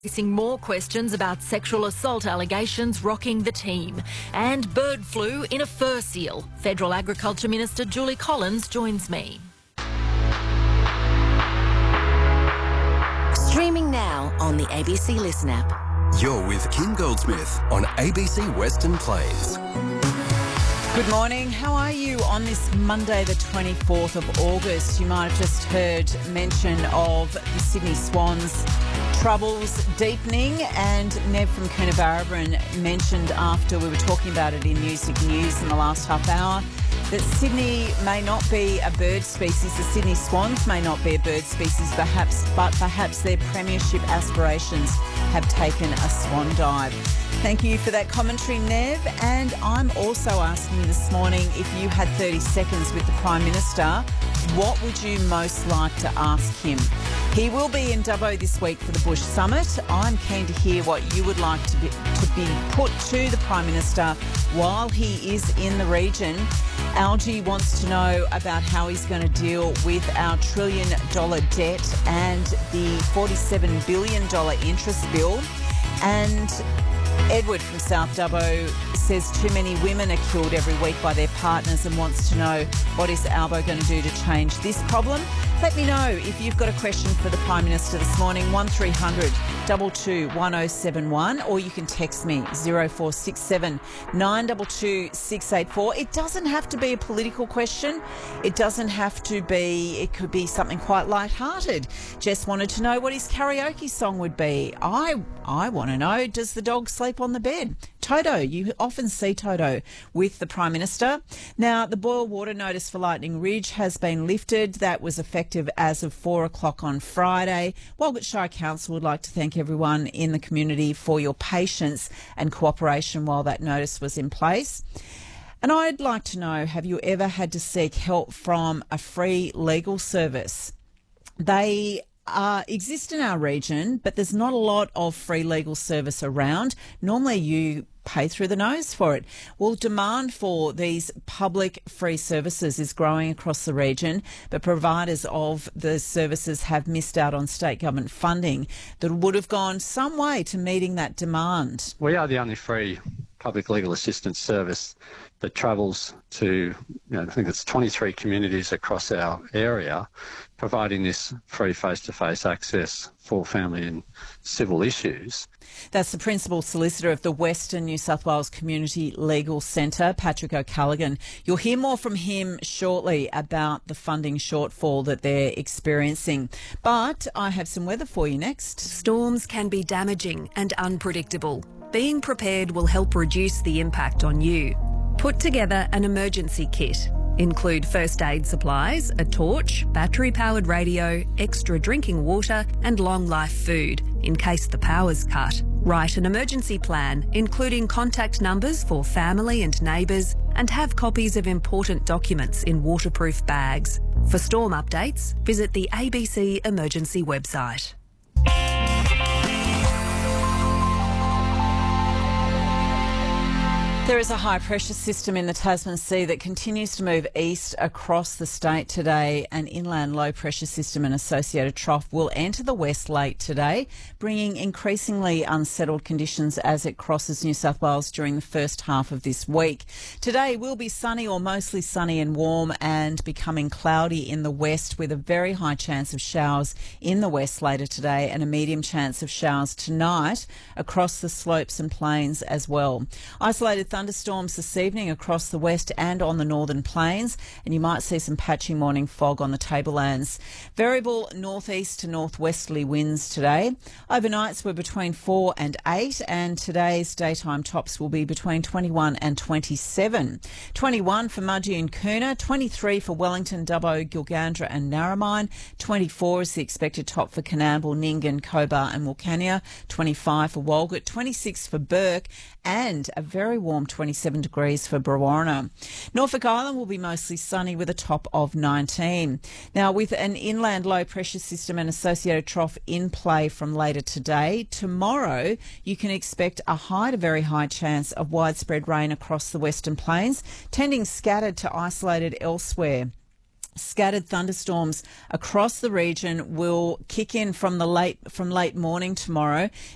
Facing more questions about sexual assault allegations rocking the team. And bird flu in a fur seal. Federal Agriculture Minister Julie Collins joins me. Streaming now on the ABC Listen app. You're with Kim Goldsmith on ABC Western Plains. Good morning. How are you on this Monday, the 24th of August? You might have just heard mention of the Sydney Swans troubles deepening, and Nev from Coonabarabran mentioned after we were talking about it in Music News in the last half hour that Sydney may not be a bird species, the Sydney Swans may not be a bird species but perhaps their premiership aspirations have taken a swan dive. Thank you for that commentary, Nev. And I'm also asking you this morning, if you had 30 seconds with the Prime Minister, what would you most like to ask him? He will be in Dubbo this week for the Bush Summit. I'm keen to hear what you would like to be put to the Prime Minister while he is in the region. Algie wants to know about how he's going to deal with our $1 trillion debt and the $47 billion interest bill. And Edward from South Dubbo says too many women are killed every week by their partners and wants to know what is Albo going to do to change this problem. Let me know if you've got a question for the Prime Minister this morning, 1300 22 1071, or you can text me 0467 922 684. It doesn't have to be a political question. It doesn't have to be, it could be something quite lighthearted. Jess wanted to know what his karaoke song would be. I want to know, does the dog sleep on the bed? Toto, you often see Toto with the Prime Minister. Now, the boil water notice for Lightning Ridge has been lifted. That was effective as of 4 o'clock on Friday. Walgett Shire Council would like to thank everyone in the community for your patience and cooperation while that notice was in place. And I'd like to know, have you ever had to seek help from a free legal service? They exist in our region, but there's not a lot of free legal service around. Normally you pay through the nose for it. Well, demand for these public free services is growing across the region, but providers of the services have missed out on state government funding that would have gone some way to meeting that demand. We are the only free public legal assistance service that travels to, I think it's 23 communities across our area, providing this free face-to-face access for family and civil issues. That's the Principal Solicitor of the Western New South Wales Community Legal Centre, Patrick O'Callaghan. You'll hear more from him shortly about the funding shortfall that they're experiencing. But I have some weather for you next. Storms can be damaging and unpredictable. Being prepared will help reduce the impact on you. Put together an emergency kit. Include first aid supplies, a torch, battery-powered radio, extra drinking water and long-life food in case the power's cut. Write an emergency plan, including contact numbers for family and neighbours, and have copies of important documents in waterproof bags. For storm updates, visit the ABC Emergency website. There is a high-pressure system in the Tasman Sea that continues to move east across the state today. An inland low-pressure system and associated trough will enter the west late today, bringing increasingly unsettled conditions as it crosses New South Wales during the first half of this week. Today will be sunny or mostly sunny and warm, and becoming cloudy in the west with a very high chance of showers in the west later today and a medium chance of showers tonight across the slopes and plains as well. Isolated thunderstorms this evening across the west and on the northern plains, and you might see some patchy morning fog on the tablelands. Variable northeast to northwesterly winds today. Overnights were between 4 and 8, and today's daytime tops will be between 21 and 27. 21 for Mudgee and Coona, 23 for Wellington, Dubbo, Gilgandra and Narromine, 24 is the expected top for Coonamble, Nyngan, Cobar and Wilcannia, 25 for Walgett, 26 for Burke, and a very warm 27 degrees for Brewarrina. Norfolk Island will be mostly sunny with a top of 19. Now, with an inland low pressure system and associated trough in play from later today, tomorrow you can expect a high to very high chance of widespread rain across the Western Plains, tending scattered to isolated elsewhere. Scattered thunderstorms across the region will kick in from late morning tomorrow,